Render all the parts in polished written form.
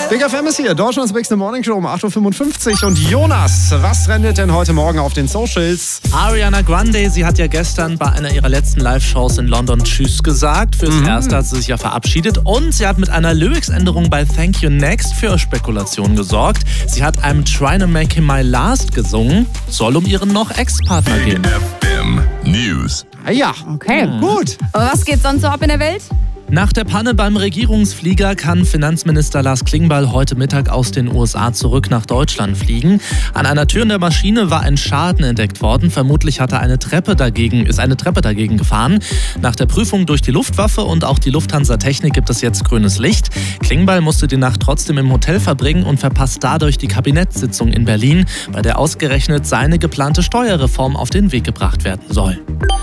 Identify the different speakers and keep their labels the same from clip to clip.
Speaker 1: Big FM ist hier, Deutschlands Big Morning Show um 8.55 Uhr. Und Jonas, was trendet denn heute Morgen auf den Socials?
Speaker 2: Ariana Grande, sie hat ja gestern bei einer ihrer letzten Live-Shows in London Tschüss gesagt. Fürs Erste hat sie sich ja verabschiedet. Und sie hat mit einer Lyrics-Änderung bei Thank You Next für Spekulationen gesorgt. Sie hat I'm Trying to Make Him My Last gesungen. Soll um ihren noch Ex-Partner gehen.
Speaker 3: FM News.
Speaker 1: Ja,
Speaker 4: Okay.
Speaker 1: gut.
Speaker 4: Aber was geht sonst so ab in der Welt?
Speaker 2: Nach der Panne beim Regierungsflieger kann Finanzminister Lars Klingbeil heute Mittag aus den USA zurück nach Deutschland fliegen. An einer Tür in der Maschine war ein Schaden entdeckt worden. Vermutlich ist eine Treppe dagegen gefahren. Nach der Prüfung durch die Luftwaffe und auch die Lufthansa Technik gibt es jetzt grünes Licht. Klingbeil musste die Nacht trotzdem im Hotel verbringen und verpasst dadurch die Kabinettssitzung in Berlin, bei der ausgerechnet seine geplante Steuerreform auf den Weg gebracht werden soll.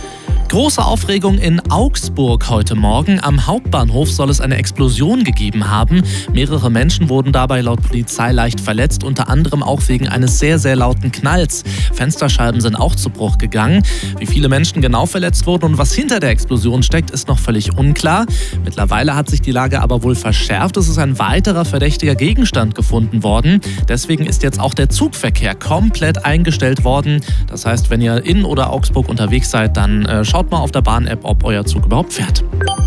Speaker 2: Große Aufregung in Augsburg heute Morgen. Am Hauptbahnhof soll es eine Explosion gegeben haben. Mehrere Menschen wurden dabei laut Polizei leicht verletzt, unter anderem auch wegen eines sehr, sehr lauten Knalls. Fensterscheiben sind auch zu Bruch gegangen. Wie viele Menschen genau verletzt wurden und was hinter der Explosion steckt, ist noch völlig unklar. Mittlerweile hat sich die Lage aber wohl verschärft. Es ist ein weiterer verdächtiger Gegenstand gefunden worden. Deswegen ist jetzt auch der Zugverkehr komplett eingestellt worden. Das heißt, wenn ihr in oder Augsburg unterwegs seid, dann schaut mal auf der Bahn-App, ob euer Zug überhaupt fährt.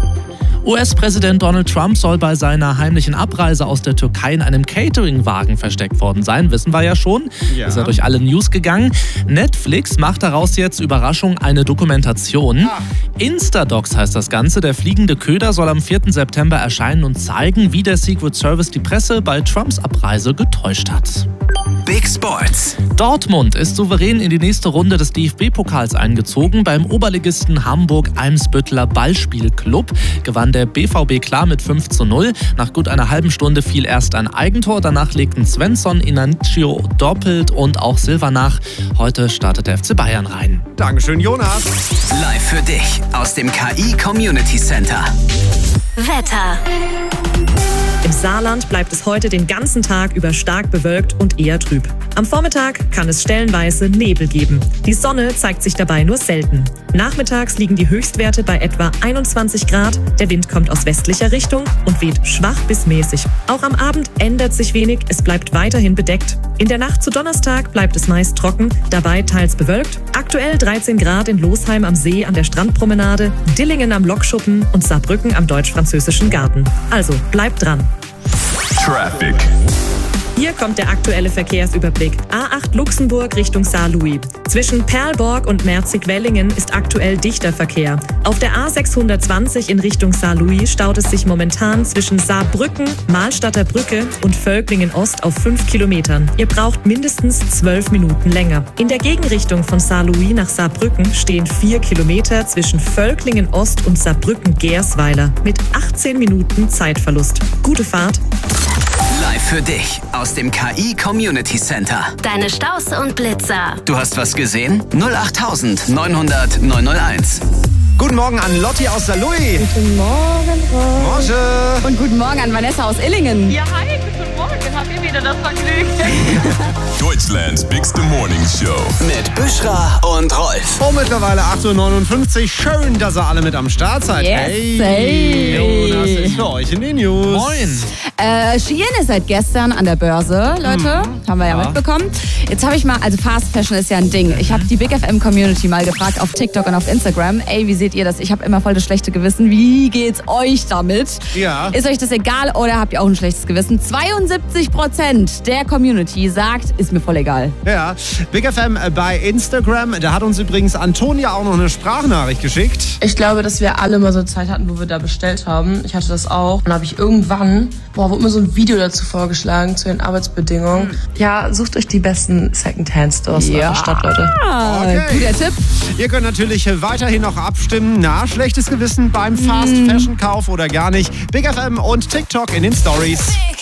Speaker 2: US-Präsident Donald Trump soll bei seiner heimlichen Abreise aus der Türkei in einem Catering-Wagen versteckt worden sein. Wissen wir ja schon.
Speaker 1: Ja.
Speaker 2: Ist ja durch alle News gegangen. Netflix macht daraus jetzt, Überraschung, eine Dokumentation. Instadocs heißt das Ganze. Der fliegende Köder soll am 4. September erscheinen und zeigen, wie der Secret Service die Presse bei Trumps Abreise getäuscht hat.
Speaker 3: Big Sports.
Speaker 2: Dortmund ist souverän in die nächste Runde des DFB-Pokals eingezogen. Beim Oberligisten Hamburg-Eimsbütteler Ballspielclub gewann der BVB klar mit 5:0. Nach gut einer halben Stunde fiel erst ein Eigentor. Danach legten Svensson, Inacio doppelt und auch Silva nach. Heute startet der FC Bayern rein.
Speaker 1: Dankeschön, Jonas.
Speaker 3: Live für dich aus dem KI Community Center.
Speaker 5: Wetter.
Speaker 6: Im Saarland bleibt es heute den ganzen Tag über stark bewölkt und eher trüb. Am Vormittag kann es stellenweise Nebel geben. Die Sonne zeigt sich dabei nur selten. Nachmittags liegen die Höchstwerte bei etwa 21 Grad. Der Wind kommt aus westlicher Richtung und weht schwach bis mäßig. Auch am Abend ändert sich wenig, es bleibt weiterhin bedeckt. In der Nacht zu Donnerstag bleibt es meist trocken, dabei teils bewölkt. Aktuell 13 Grad in Losheim am See an der Strandpromenade, Dillingen am Lokschuppen und Saarbrücken am Deutsch-Französischen Garten. Also bleibt dran.
Speaker 3: Traffic.
Speaker 6: Hier kommt der aktuelle Verkehrsüberblick. A8 Luxemburg Richtung Saarlouis. Zwischen Perlborg und Merzig-Wellingen ist aktuell dichter Verkehr. Auf der A620 in Richtung Saarlouis staut es sich momentan zwischen Saarbrücken, Mahlstadter Brücke und Völklingen Ost auf 5 Kilometern. Ihr braucht mindestens 12 Minuten länger. In der Gegenrichtung von Saarlouis nach Saarbrücken stehen 4 Kilometer zwischen Völklingen Ost und Saarbrücken-Gersweiler mit 18 Minuten Zeitverlust. Gute Fahrt.
Speaker 3: Live für dich aus dem KI Community Center.
Speaker 5: Deine Staus und Blitzer.
Speaker 3: Du hast was gesehen? 08900 901.
Speaker 1: Guten Morgen an Lotti aus Saarlouis.
Speaker 4: Guten Morgen, Rolf.
Speaker 1: Morgen.
Speaker 4: Und guten Morgen an Vanessa aus Illingen.
Speaker 7: Ja, hi, guten Morgen. Habt ihr wieder das Vergnügen?
Speaker 8: Deutschlands Bigste Morning Show.
Speaker 3: Mit Büschra und Rolf.
Speaker 1: Oh, mittlerweile 8.59 Uhr. Schön, dass ihr alle mit am Start seid.
Speaker 4: Yes,
Speaker 1: Hey,
Speaker 4: hey.
Speaker 1: Jonas ist für euch in den News.
Speaker 2: Moin!
Speaker 4: Shein ist seit gestern an der Börse, Leute. Haben wir ja mitbekommen. Jetzt habe ich mal, also Fast Fashion ist ja ein Ding. Ich habe die Big FM Community mal gefragt auf TikTok und auf Instagram. Ey, wie seht ihr das? Ich habe immer voll das schlechte Gewissen. Wie geht's euch damit?
Speaker 1: Ja.
Speaker 4: Ist euch das egal oder habt ihr auch ein schlechtes Gewissen? 72% der Community sagt, ist mir voll egal.
Speaker 1: Ja, Big FM bei Instagram. Da hat uns übrigens Antonia auch noch eine Sprachnachricht geschickt.
Speaker 9: Ich glaube, dass wir alle mal so eine Zeit hatten, wo wir da bestellt haben. Ich hatte das auch. Dann habe ich irgendwann, wurde mir so ein Video dazu vorgeschlagen, zu den Arbeitsbedingungen. Ja, sucht euch die besten Secondhand-Stores in eurer Stadt, Leute.
Speaker 1: Okay.
Speaker 4: Guter Tipp.
Speaker 1: Ihr könnt natürlich weiterhin noch abstimmen. Na, schlechtes Gewissen beim Fast-Fashion-Kauf oder gar nicht. Big FM und TikTok in den Stories.